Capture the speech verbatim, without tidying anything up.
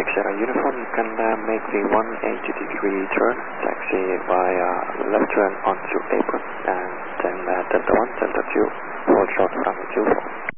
Mike Sierra Uniform, you can uh, make the one eighty degree turn, taxi via left turn onto apron, and then uh, Delta one, Delta two, hold short runway two four.